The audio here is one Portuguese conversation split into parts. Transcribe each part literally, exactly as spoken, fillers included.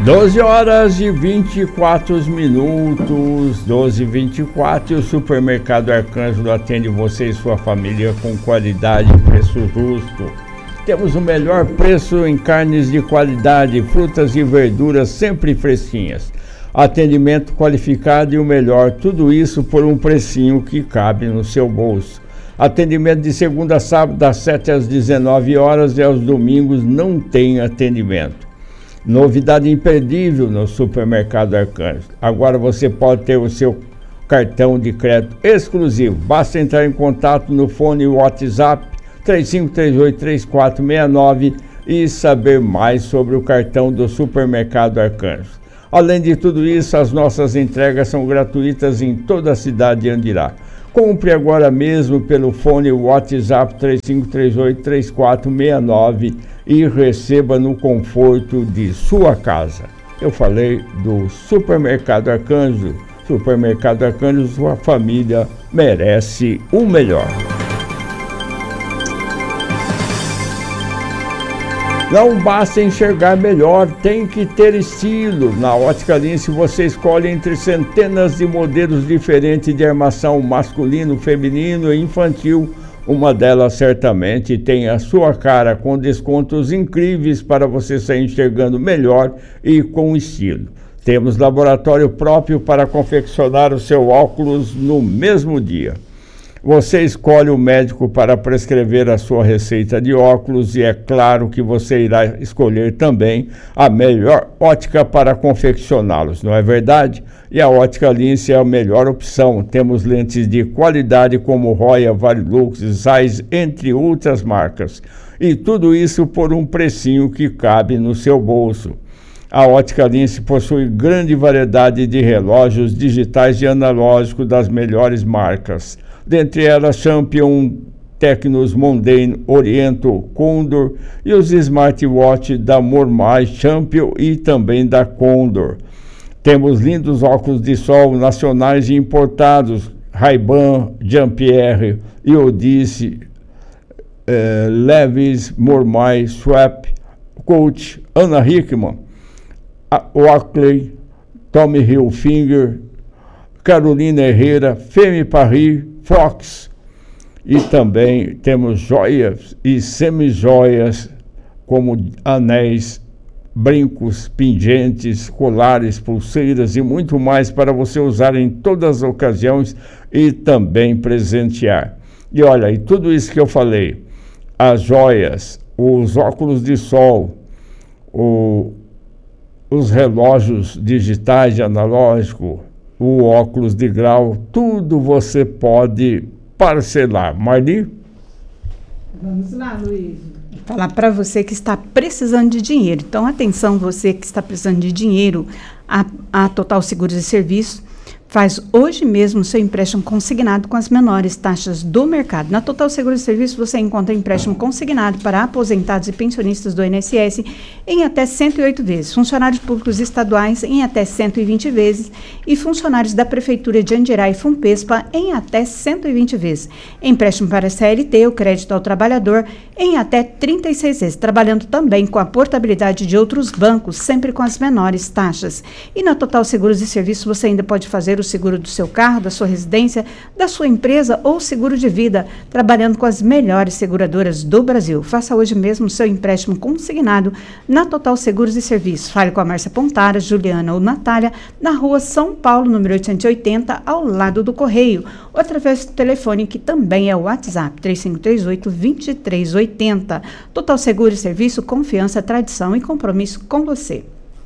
doze horas e vinte e quatro minutos, doze e vinte e quatro, e o Supermercado Arcângelo atende você e sua família com qualidade e preço justo. Temos o melhor preço em carnes de qualidade, frutas e verduras sempre fresquinhas. Atendimento qualificado e o melhor, tudo isso por um precinho que cabe no seu bolso. Atendimento de segunda a sábado, das sete às dezenove horas, e aos domingos não tem atendimento. Novidade imperdível no Supermercado Arcângelo. Agora você pode ter o seu cartão de crédito exclusivo. Basta entrar em contato no fone WhatsApp três cinco três oito, três quatro seis nove e saber mais sobre o cartão do Supermercado Arcângelo. Além de tudo isso, as nossas entregas são gratuitas em toda a cidade de Andirá. Compre agora mesmo pelo fone WhatsApp três cinco três oito, três quatro seis nove e receba no conforto de sua casa. Eu falei do Supermercado Arcângelo. Supermercado Arcângelo, sua família merece o melhor. Não basta enxergar melhor, tem que ter estilo. Na Ótica Lince você escolhe entre centenas de modelos diferentes de armação masculino, feminino e infantil. Uma delas certamente tem a sua cara, com descontos incríveis para você sair enxergando melhor e com estilo. Temos laboratório próprio para confeccionar o seu óculos no mesmo dia. Você escolhe o médico para prescrever a sua receita de óculos e é claro que você irá escolher também a melhor ótica para confeccioná-los, não é verdade? E a Ótica Lince é a melhor opção. Temos lentes de qualidade como Roya, Varilux, Zeiss, entre outras marcas. E tudo isso por um precinho que cabe no seu bolso. A Ótica Lince possui grande variedade de relógios digitais e analógicos das melhores marcas. Dentre elas, Champion, Tecnos, Mondane, Oriento, Condor e os smartwatch da Mormai, Champion e também da Condor. Temos lindos óculos de sol nacionais e importados, Ray-Ban, Jean-Pierre, Odyssey, eh, Levi's, Mormai, Schweppes, Coach, Anna Hickman, Oakley, Tommy Hilfiger, Carolina Herrera, Femme Paris, Fox, e também temos joias e semi-joias como anéis, brincos, pingentes, colares, pulseiras e muito mais para você usar em todas as ocasiões e também presentear. E olha, e tudo isso que eu falei, as joias, os óculos de sol, o, os relógios digitais e analógicos, o óculos de grau, tudo você pode parcelar. Marli? Vamos lá, Luiz. Vou falar para você que está precisando de dinheiro. Então, atenção, você que está precisando de dinheiro, a, a Total Seguros e Serviços faz hoje mesmo o seu empréstimo consignado com as menores taxas do mercado. Na Total Seguros e Serviços você encontra empréstimo consignado para aposentados e pensionistas do I N S S em até cento e oito vezes, funcionários públicos estaduais em até cento e vinte vezes e funcionários da Prefeitura de Andirá e Funpespa em até cento e vinte vezes. Empréstimo para C L T, o crédito ao trabalhador, em até trinta e seis vezes, trabalhando também com a portabilidade de outros bancos, sempre com as menores taxas. E na Total Seguros e Serviços você ainda pode fazer o seguro do seu carro, da sua residência, da sua empresa ou seguro de vida, trabalhando com as melhores seguradoras do Brasil. Faça hoje mesmo o seu empréstimo consignado na Total Seguros e Serviços. Fale com a Márcia Pontara, Juliana ou Natália, na rua São Paulo, número oitocentos e oitenta, ao lado do Correio, ou através do telefone, que também é o WhatsApp, três cinco três oito, dois três oito zero. Total Seguro e Serviço, confiança, tradição e compromisso com você.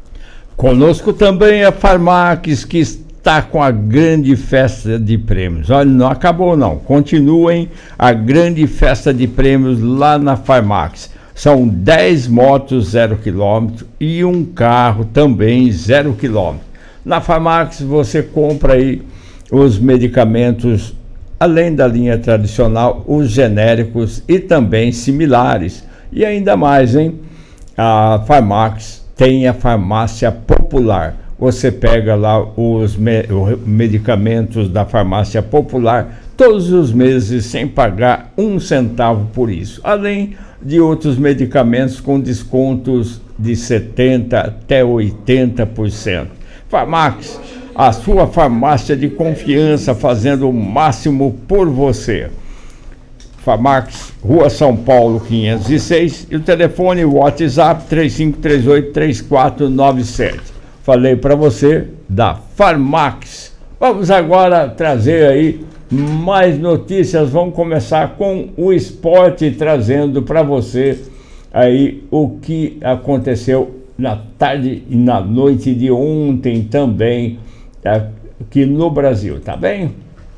Conosco também a Farmax, que está com a grande festa de prêmios. Olha, não acabou não, continuem a grande festa de prêmios lá na Farmax. São dez motos zero quilômetro e um carro também zero quilômetro. Na Farmax você compra aí os medicamentos, além da linha tradicional, os genéricos e também similares. E ainda mais, hein? A Farmax tem a farmácia popular. Você pega lá os me- medicamentos da farmácia popular todos os meses sem pagar um centavo por isso. Além de outros medicamentos com descontos de setenta por cento até oitenta por cento. Farmax, a sua farmácia de confiança, fazendo o máximo por você. Farmax, Rua São Paulo quinhentos e seis, e o telefone WhatsApp três cinco três oito, três quatro nove sete. Falei para você da Farmax. Vamos agora trazer aí mais notícias. Vamos começar com o esporte, trazendo para você aí o que aconteceu na tarde e na noite de ontem também aqui no Brasil, tá bem?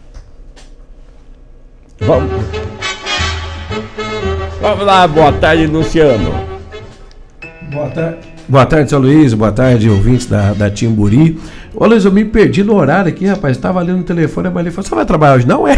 Vamos. Vamos lá, boa tarde, Luciano. Boa tarde. Boa tarde, seu Luiz. Boa tarde, ouvintes da, da Timburi. Ô, Luiz, eu me perdi no horário aqui, rapaz. Estava ali no telefone, mas ele falou: você vai trabalhar hoje? Não é?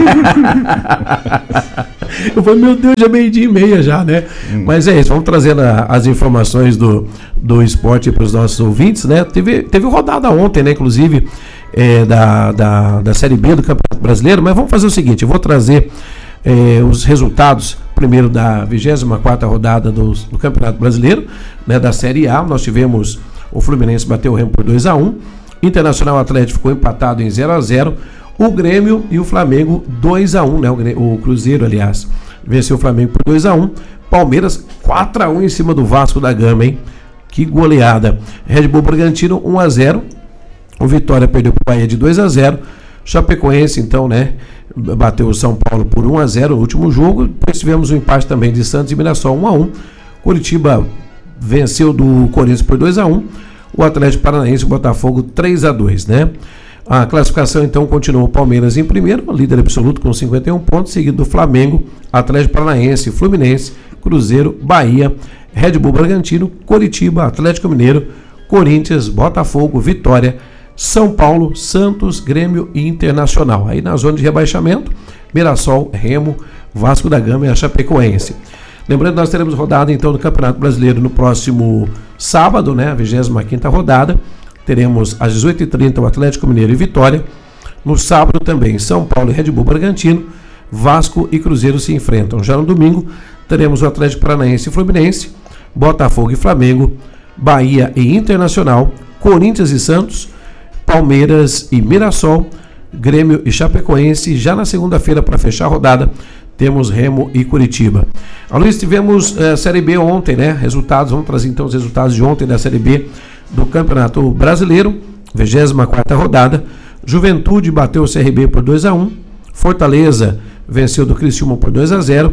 Eu falei: meu Deus, já meio-dia e meia já, né? Hum. Mas é isso, vamos trazendo a, as informações do, do esporte para os nossos ouvintes, né? Teve, teve rodada ontem, né? Inclusive, é, da, da, da Série B do Campeonato Brasileiro, mas vamos fazer o seguinte: eu vou trazer é, os resultados primeiro da vigésima quarta rodada do, do Campeonato Brasileiro, né, da Série A. Nós tivemos o Fluminense bateu o Remo por dois a um, Internacional Atlético ficou empatado em zero a zero, o Grêmio e o Flamengo dois a um, né, o, o Cruzeiro, aliás, venceu o Flamengo por dois a um, Palmeiras quatro a um em cima do Vasco da Gama, hein? Que goleada. Red Bull Bragantino um a zero, o Vitória perdeu para o Bahia de dois a zero, Chapecoense, então, né, bateu o São Paulo por um a zero no último jogo. Depois tivemos o empate também de Santos e Mirassol um a um. Curitiba venceu do Corinthians por dois a um. O Atlético Paranaense e o Botafogo três a dois, né? A classificação então continuou: o Palmeiras em primeiro, líder absoluto com cinquenta e um pontos, seguido do Flamengo, Atlético Paranaense, Fluminense, Cruzeiro, Bahia, Red Bull Bragantino, Coritiba, Atlético Mineiro, Corinthians, Botafogo, Vitória, São Paulo, Santos, Grêmio e Internacional. Aí na zona de rebaixamento, Mirassol, Remo, Vasco da Gama e a Chapecoense. Lembrando que nós teremos rodada então do Campeonato Brasileiro no próximo sábado, né, a vigésima quinta rodada. Teremos às dezoito e trinta o Atlético Mineiro e Vitória. No sábado também São Paulo e Red Bull Bragantino, Vasco e Cruzeiro se enfrentam. Já no domingo teremos o Atlético Paranaense e Fluminense, Botafogo e Flamengo, Bahia e Internacional, Corinthians e Santos, Palmeiras e Mirassol, Grêmio e Chapecoense. Já na segunda-feira, para fechar a rodada, temos Remo e Curitiba. A Luiz, tivemos uh, Série B ontem, né? Resultados, vamos trazer então os resultados de ontem da Série B do Campeonato Brasileiro, vigésima quarta rodada. Juventude bateu o C R B por dois a um, Fortaleza venceu do Criciúma por dois a zero,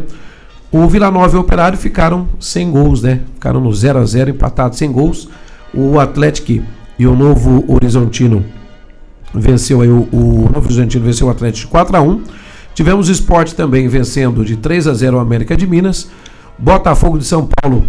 o Vila Nova e o Operário ficaram sem gols, né? Ficaram no zero a zero, empatados sem gols. O Atlético e o Novo Horizontino venceu aí o, o Novo Horizontino venceu o Atlético quatro a um. Tivemos o Sport também vencendo de três a zero o América de Minas. Botafogo de São Paulo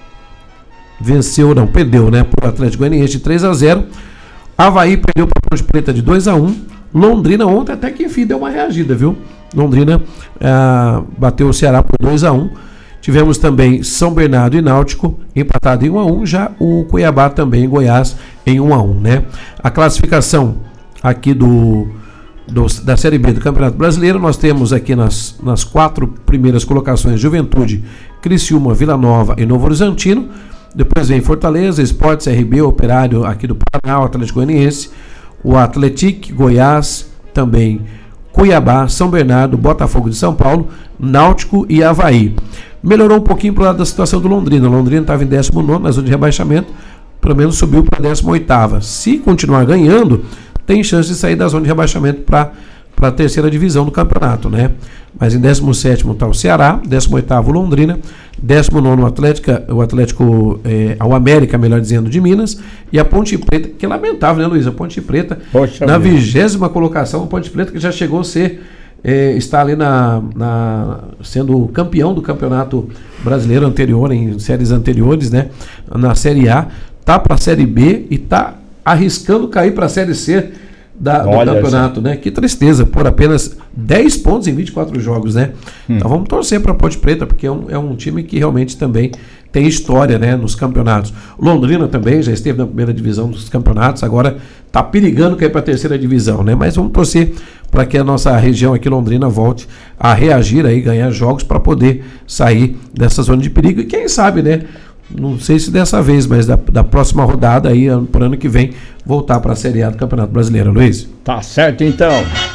venceu, não, perdeu, né, por Atlético Goianiense de três a zero. Avaí perdeu para Ponte Preta de dois a um. Londrina ontem até que enfim deu uma reagida, viu? Londrina ah, bateu o Ceará por dois a um. Tivemos também São Bernardo e Náutico empatado em um a um, já o Cuiabá também em Goiás em um a um, né? A classificação aqui do, do, da Série B do Campeonato Brasileiro, nós temos aqui nas, nas quatro primeiras colocações Juventude, Criciúma, Vila Nova e Novo Horizontino. Depois vem Fortaleza, Sport, C R B, Operário aqui do Paraná, o Atlético Goianiense, o Atlético, Goiás, também Cuiabá, São Bernardo, Botafogo de São Paulo, Náutico e Avaí. Melhorou um pouquinho para o lado da situação do Londrina. O Londrina estava em décimo nono na zona de rebaixamento, pelo menos subiu para a décima oitava. Se continuar ganhando, tem chance de sair da zona de rebaixamento para a terceira divisão do campeonato, né? Mas em décimo sétimo está o Ceará, décimo oitavo o Londrina, décimo nono o Atlético, o Atlético, é, ao América, melhor dizendo, de Minas, e a Ponte Preta, que é lamentável, né, Luiz? A Ponte Preta, Poxa na vigésima colocação, a Ponte Preta que já chegou a ser, é, está ali na, na, sendo campeão do campeonato brasileiro anterior, em séries anteriores, né? Na Série A, tá para a Série B e tá arriscando cair para a Série C da, do Olha campeonato, essa. né? Que tristeza, por apenas dez pontos em vinte e quatro jogos, né? Hum. Então vamos torcer para a Ponte Preta, porque é um, é um time que realmente também tem história, né, nos campeonatos. Londrina também já esteve na primeira divisão dos campeonatos, agora está perigando cair para a terceira divisão, né? Mas vamos torcer para que a nossa região aqui, Londrina, volte a reagir aí, ganhar jogos para poder sair dessa zona de perigo e quem sabe, né, não sei se dessa vez, mas da, da próxima rodada aí, por ano que vem, voltar para a Série A do Campeonato Brasileiro, Luiz. Tá certo, então.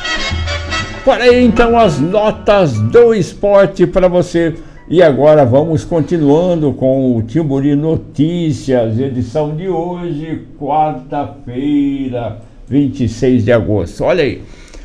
Por aí, então, as notas do esporte para você. E agora vamos continuando com o Timburi Notícias, edição de hoje, quarta-feira, vinte e seis de agosto. Olha aí,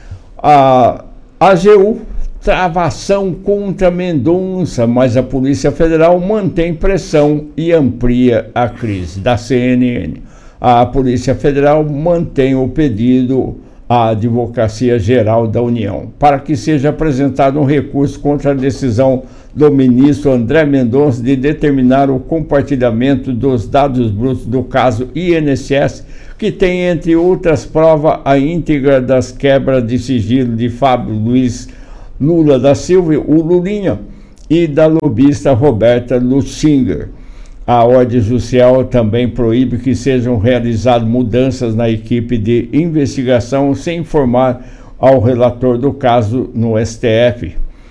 a A G U trava ação contra Mendonça, mas a Polícia Federal mantém pressão e amplia a crise. Da C N N, a Polícia Federal mantém o pedido à Advocacia Geral da União para que seja apresentado um recurso contra a decisão do ministro André Mendonça de determinar o compartilhamento dos dados brutos do caso I N S S, que tem, entre outras provas, a íntegra das quebras de sigilo de Fábio Luiz Lula da Silva, o Lulinha, e da lobista Roberta Lutzinger. A ordem judicial também proíbe que sejam realizadas mudanças na equipe de investigação sem informar ao relator do caso no S T F.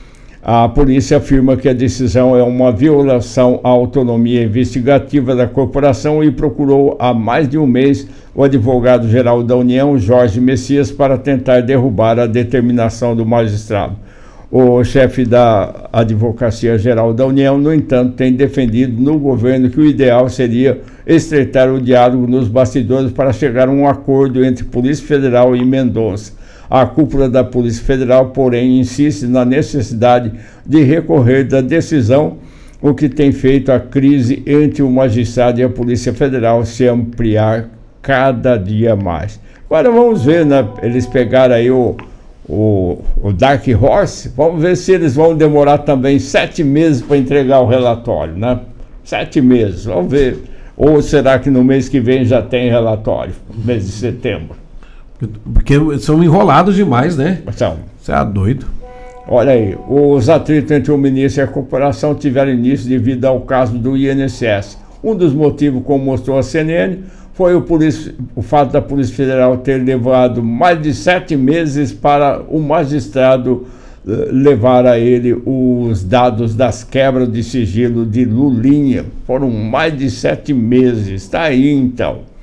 A polícia afirma que a decisão é uma violação à autonomia investigativa da corporação e procurou há mais de um mês o advogado-geral da União, Jorge Messias, para tentar derrubar a determinação do magistrado. O chefe da Advocacia Geral da União, no entanto, tem defendido no governo que o ideal seria estreitar o diálogo nos bastidores para chegar a um acordo entre Polícia Federal e Mendonça. A cúpula da Polícia Federal, porém, insiste na necessidade de recorrer da decisão, o que tem feito a crise entre o magistrado e a Polícia Federal se ampliar cada dia mais. Agora vamos ver, né? Eles pegaram aí o, o, o Dark Horse, vamos ver se eles vão demorar também sete meses para entregar o relatório, né? Sete meses, vamos ver. Ou será que no mês que vem já tem relatório, mês de setembro? Porque são enrolados demais, né? São. Você é doido. Olha aí, os atritos entre o ministro e a corporação tiveram início devido ao caso do I N S S. Um dos motivos, como mostrou a C N N, foi o, polícia, o fato da Polícia Federal ter levado mais de sete meses para o magistrado uh, levar a ele os dados das quebras de sigilo de Lulinha. Foram mais de sete meses. Está aí, então.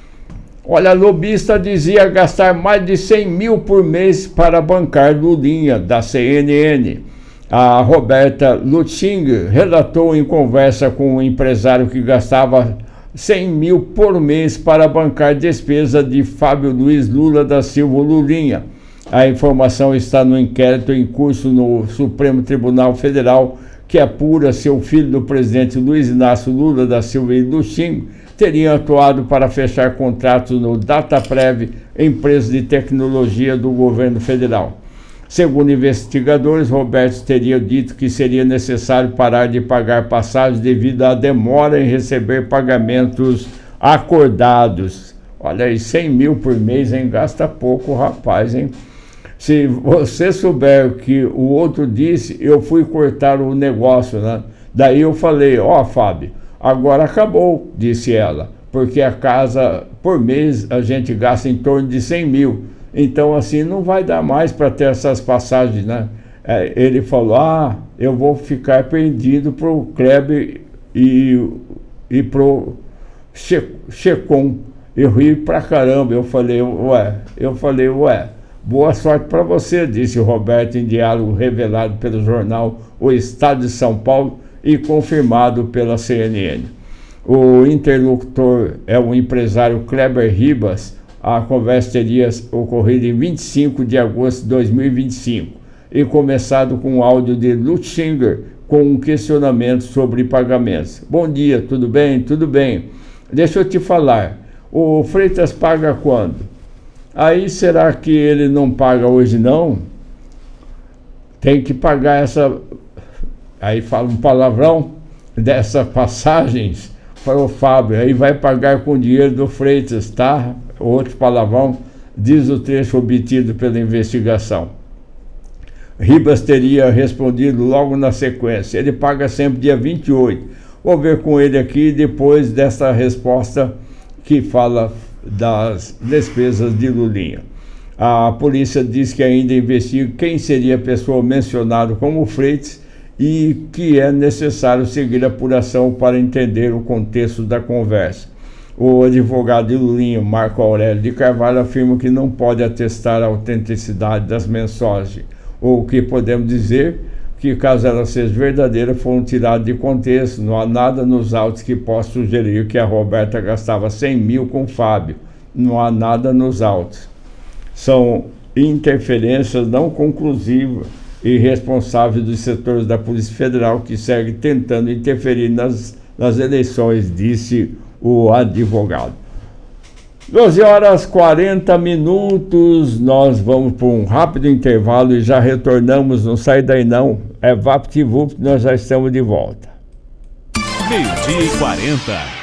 Olha, a lobista dizia gastar mais de cem mil por mês para bancar Lulinha, da C N N. A Roberta Lutzinger relatou em conversa com um empresário que gastava cem mil por mês para bancar despesa de Fábio Luiz Lula da Silva Lulinha. A informação está no inquérito em curso no Supremo Tribunal Federal, que apura se o filho do presidente Luiz Inácio Lula da Silva e Lutzinger teriam atuado para fechar contratos no Dataprev, empresa de tecnologia do governo federal. Segundo investigadores, Roberto teria dito que seria necessário parar de pagar passagens devido à demora em receber pagamentos acordados. Olha aí, cem mil por mês, hein? Gasta pouco, rapaz, hein? Se você souber que o outro disse, eu fui cortar o negócio, né? Daí eu falei, ó, oh, Fábio, agora acabou, disse ela, porque a casa, por mês, a gente gasta em torno de cem mil. Então, assim, não vai dar mais para ter essas passagens, né? É, ele falou, ah, eu vou ficar perdido para o Kleber e, e para o Checon. Eu ri pra caramba. Eu falei, ué, eu falei, ué, boa sorte para você, disse o Roberto em diálogo revelado pelo jornal O Estado de São Paulo e confirmado pela C N N. O interlocutor é o empresário Kleber Ribas. A conversa teria ocorrido em vinte e cinco de agosto de dois mil e vinte e cinco e começado com um áudio de Lutzinger com um questionamento sobre pagamentos. Bom dia, tudo bem? Tudo bem. Deixa eu te falar, o Freitas paga quando? Aí será que ele não paga hoje não? Tem que pagar essa... Aí fala um palavrão dessas passagens para o Fábio, aí vai pagar com o dinheiro do Freitas, tá? Outro palavrão, diz o trecho obtido pela investigação. Ribas teria respondido logo na sequência, ele paga sempre dia vinte e oito. Vou ver com ele aqui depois dessa resposta que fala das despesas de Lulinha. A polícia diz que ainda investiga quem seria a pessoa mencionada como Freitas e que é necessário seguir a apuração para entender o contexto da conversa. O advogado de Lulinha, Marco Aurélio de Carvalho, afirma que não pode atestar a autenticidade das mensagens, ou o que podemos dizer que, caso ela seja verdadeira, foram tiradas de contexto. Não há nada nos autos que possa sugerir que a Roberta gastava cem mil com o Fábio. Não há nada nos autos. São interferências não conclusivas e responsáveis dos setores da Polícia Federal que seguem tentando interferir nas, nas eleições, disse o advogado. doze horas e quarenta minutos, nós vamos para um rápido intervalo e já retornamos, não sai daí não, é VaptVupt, nós já estamos de volta. Meio-dia e quarenta.